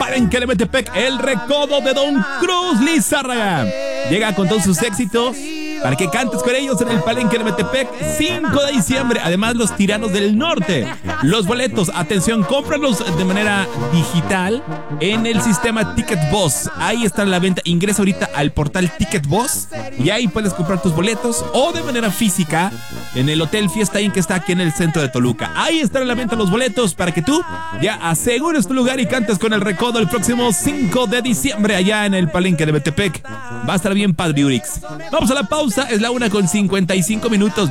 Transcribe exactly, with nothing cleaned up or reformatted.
Palenque de Metepec, el recodo de Don Cruz Lizárraga. Llega con todos sus éxitos para que cantes con ellos en el Palenque de Metepec, cinco de diciembre. Además, los Tiranos del Norte. Los boletos, atención, cómpralos de manera digital en el sistema Ticket Boss. Ahí está en la venta. Ingresa ahorita al portal Ticket Boss y ahí puedes comprar tus boletos, o de manera física en el Hotel Fiesta Inn, que está aquí en el centro de Toluca. Ahí están en la venta los boletos para que tú ya asegures tu lugar y cantes con el recodo el próximo cinco de diciembre allá en el Palenque de Metepec. Va a estar bien padre, Urix. Vamos a la pausa, es la una con cincuenta y cinco minutos.